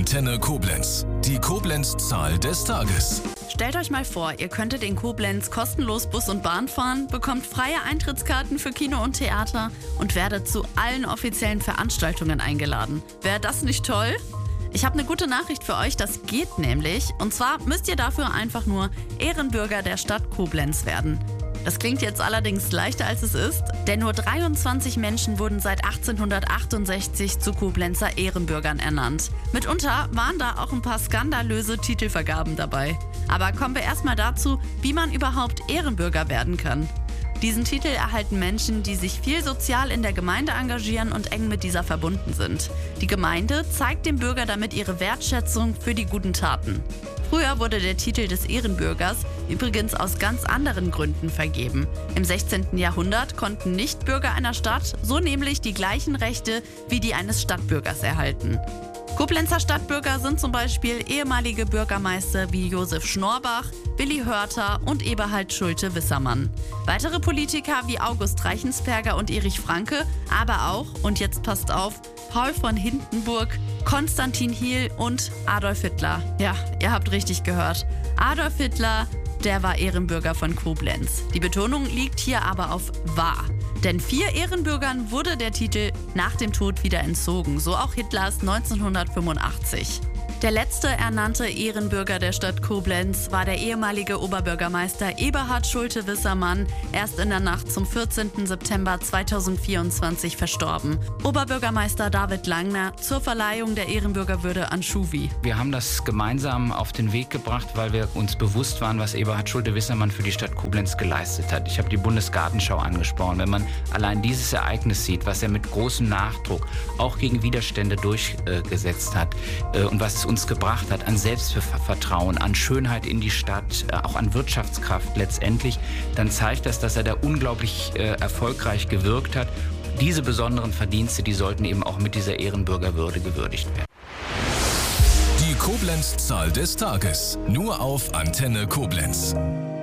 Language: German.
Antenne Koblenz. Die Koblenz-Zahl des Tages. Stellt euch mal vor, ihr könntet in Koblenz kostenlos Bus und Bahn fahren, bekommt freie Eintrittskarten für Kino und Theater und werdet zu allen offiziellen Veranstaltungen eingeladen. Wäre das nicht toll? Ich habe eine gute Nachricht für euch, das geht nämlich. Und zwar müsst ihr dafür einfach nur Ehrenbürger der Stadt Koblenz werden. Das klingt jetzt allerdings leichter als es ist, denn nur 23 Menschen wurden seit 1868 zu Koblenzer Ehrenbürgern ernannt. Mitunter waren da auch ein paar skandalöse Titelvergaben dabei. Aber kommen wir erstmal dazu, wie man überhaupt Ehrenbürger werden kann. Diesen Titel erhalten Menschen, die sich viel sozial in der Gemeinde engagieren und eng mit dieser verbunden sind. Die Gemeinde zeigt dem Bürger damit ihre Wertschätzung für die guten Taten. Früher wurde der Titel des Ehrenbürgers übrigens aus ganz anderen Gründen vergeben. Im 16. Jahrhundert konnten Nichtbürger einer Stadt so nämlich die gleichen Rechte wie die eines Stadtbürgers erhalten. Koblenzer Stadtbürger sind zum Beispiel ehemalige Bürgermeister wie Josef Schnorbach, Willi Hörter und Eberhard Schulte-Wissermann. Weitere Politiker wie August Reichensperger und Erich Franke, aber auch, und jetzt passt auf, Paul von Hindenburg, Konstantin Hiel und Adolf Hitler. Ja, ihr habt richtig gehört. Adolf Hitler, der war Ehrenbürger von Koblenz. Die Betonung liegt hier aber auf war. Denn 4 Ehrenbürgern wurde der Titel nach dem Tod wieder entzogen, so auch Hitlers 1985. Der letzte ernannte Ehrenbürger der Stadt Koblenz war der ehemalige Oberbürgermeister Eberhard Schulte-Wissermann, erst in der Nacht zum 14. September 2024 verstorben. Oberbürgermeister David Langner zur Verleihung der Ehrenbürgerwürde an Schuwi. Wir haben das gemeinsam auf den Weg gebracht, weil wir uns bewusst waren, was Eberhard Schulte-Wissermann für die Stadt Koblenz geleistet hat. Ich habe die Bundesgartenschau angesprochen. Wenn man allein dieses Ereignis sieht, was er mit großem Nachdruck auch gegen Widerstände durchgesetzt hat und was es uns gebracht hat an Selbstvertrauen, an Schönheit in die Stadt, auch an Wirtschaftskraft letztendlich, dann zeigt das, dass er da unglaublich erfolgreich gewirkt hat. Diese besonderen Verdienste, die sollten eben auch mit dieser Ehrenbürgerwürde gewürdigt werden. Die Koblenz-Zahl des Tages. Nur auf Antenne Koblenz.